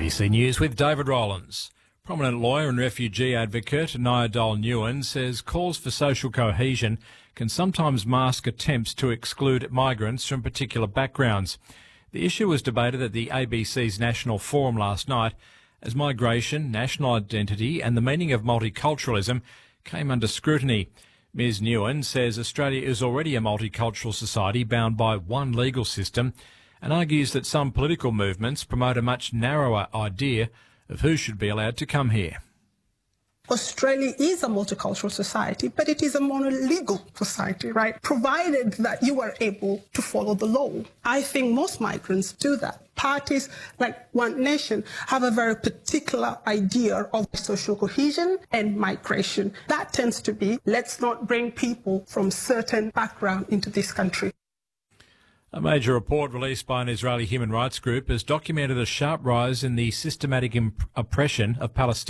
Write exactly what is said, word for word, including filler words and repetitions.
C News with David Rowlands. Prominent lawyer and refugee advocate Nyadol Nguyen says calls for social cohesion can sometimes mask attempts to exclude migrants from particular backgrounds. The issue was debated at the A B C's National Forum last night as migration, national identity and the meaning of multiculturalism came under scrutiny. Miz Nguyen says Australia is already a multicultural society bound by one legal system and argues that some political movements promote a much narrower idea of who should be allowed to come here. Australia is a multicultural society, but it is a monolegal society, right? Provided that you are able to follow the law. I think most migrants do that. Parties like One Nation have a very particular idea of social cohesion and migration. That tends to be, let's not bring people from certain background into this country. A major report released by an Israeli human rights group has documented a sharp rise in the systematic imp- oppression of Palestinians.